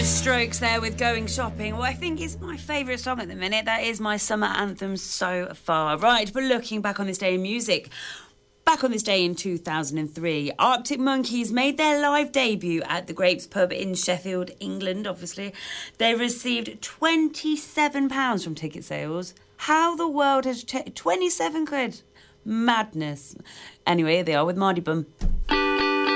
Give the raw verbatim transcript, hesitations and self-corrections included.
Strokes there with Going Shopping. Well, I think it's my favourite song at the minute. That is my summer anthem so far. Right, but looking back on this day in music. Back on this day in two thousand three, Arctic Monkeys made their live debut at the Grapes pub in Sheffield, England, obviously. They received twenty-seven pounds from ticket sales. How the world has... Ch- twenty-seven quid. Madness. Anyway, here they are with Mardy Bum.